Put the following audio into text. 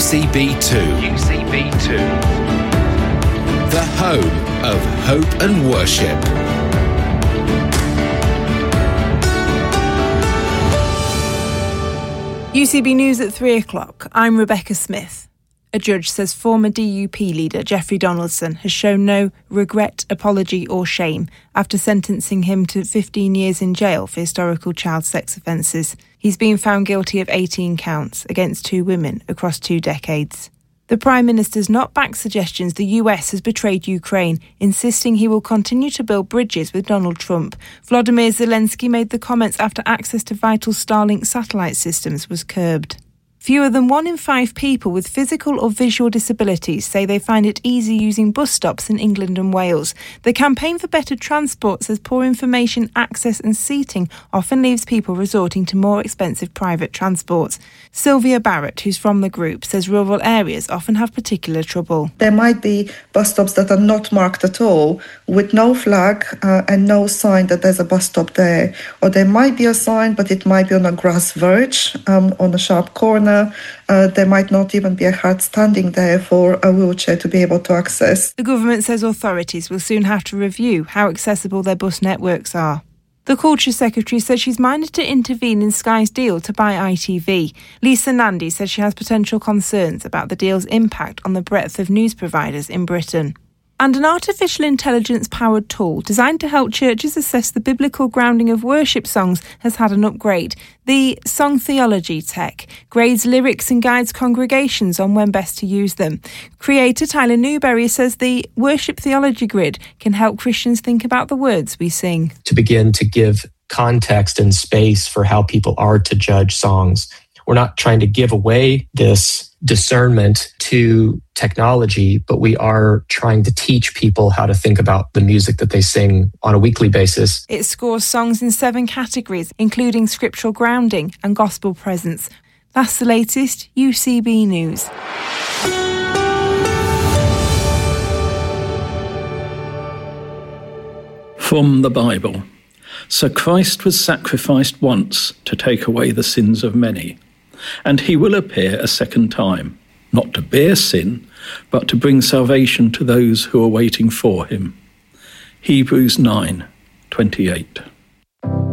UCB2. UCB2. The home of hope and worship. UCB News at 3 o'clock. I'm Rebecca Smith. A judge says former DUP leader Jeffrey Donaldson has shown no regret, apology or shame after sentencing him to 15 years in jail for historical child sex offences. He's been found guilty of 18 counts against 2 women across 2 decades. The Prime Minister's not backed suggestions the US has betrayed Ukraine, insisting he will continue to build bridges with Donald Trump. Volodymyr Zelensky made the comments after access to vital Starlink satellite systems was curbed. Fewer than 1 in 5 people with physical or visual disabilities say they find it easy using bus stops in England and Wales. The Campaign for Better Transport says poor information, access and seating often leaves people resorting to more expensive private transport. Sylvia Barrett, who's from the group, says rural areas often have particular trouble. There might be bus stops that are not marked at all, with no flag and no sign that there's a bus stop there. Or there might be a sign, but it might be on a grass verge, on a sharp corner. There might not even be a cart standing there for a wheelchair to be able to access. The government says authorities will soon have to review how accessible their bus networks are. The Culture Secretary says she's minded to intervene in Sky's deal to buy ITV. Lisa Nandy says she has potential concerns about the deal's impact on the breadth of news providers in Britain. And an artificial intelligence-powered tool designed to help churches assess the biblical grounding of worship songs has had an upgrade. The Song Theology tech grades lyrics and guides congregations on when best to use them. Creator Tyler Newberry says the Worship Theology Grid can help Christians think about the words we sing. To begin to give context and space for how people are to judge songs. We're not trying to give away this discernment to technology, but we are trying to teach people how to think about the music that they sing on a weekly basis. It scores songs in 7 categories, including scriptural grounding and gospel presence. That's the latest UCB News. From the Bible. So Christ was sacrificed once to take away the sins of many. And he will appear a second time, not to bear sin, but to bring salvation to those who are waiting for him. Hebrews 9:28.